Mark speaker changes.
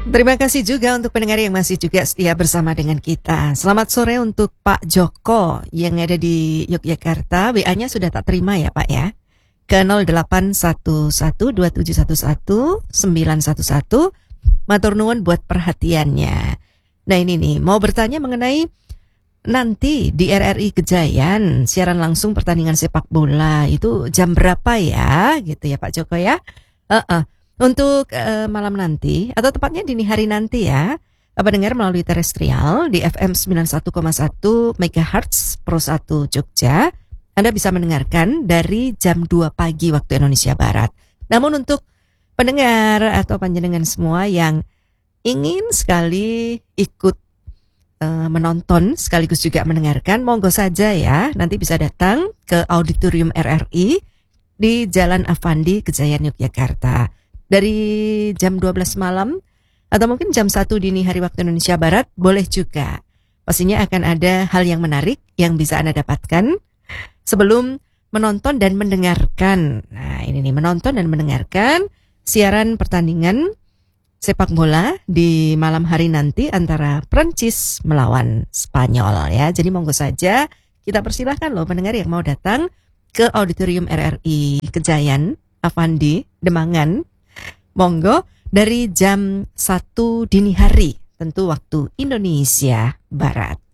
Speaker 1: Terima kasih juga untuk pendengar yang masih juga setia bersama dengan kita. Selamat sore untuk Pak Joko yang ada di Yogyakarta. WA-nya sudah tak terima ya Pak ya. Ke 08112711 911. Matur nuwun buat perhatiannya. Nah ini nih, mau bertanya mengenai nanti di RRI Kejayan siaran langsung pertandingan sepak bola itu jam berapa ya? Gitu ya Pak Joko ya. Untuk malam nanti atau tepatnya dini hari nanti ya, pendengar melalui terestrial di FM 91,1 MHz Pro 1 Jogja, Anda bisa mendengarkan dari jam 2 pagi waktu Indonesia Barat. Namun untuk pendengar atau panjenengan semua yang ingin sekali ikut menonton sekaligus juga mendengarkan, monggo saja ya, nanti bisa datang ke Auditorium RRI di Jalan Avandi, Kejayan, Yogyakarta. Dari jam 12 malam atau mungkin jam 1 dini hari waktu Indonesia Barat boleh juga. Pastinya akan ada hal yang menarik yang bisa Anda dapatkan sebelum menonton dan mendengarkan. Nah ini nih, menonton dan mendengarkan siaran pertandingan sepak bola di malam hari nanti antara Prancis melawan Spanyol ya. Jadi monggo saja kita persilahkan loh pendengar yang mau datang ke Auditorium RRI Kejayan, Avandi, Demangan. Monggo dari jam 1 dini hari, tentu waktu Indonesia Barat.